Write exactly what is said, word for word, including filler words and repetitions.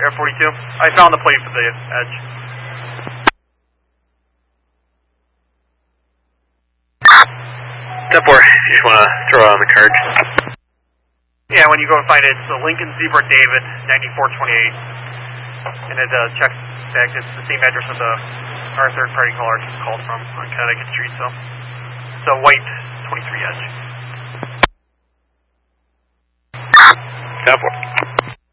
Air forty-two. I found the plate for the edge. ten four, you just want to throw on the card. Yeah, when you go find it, it's the Lincoln Zebra David, ninety-four twenty-eight. And it uh, checks back, it's the same address that the, our third party caller just called from on Connecticut Street, so it's a white twenty-three edge. ten four.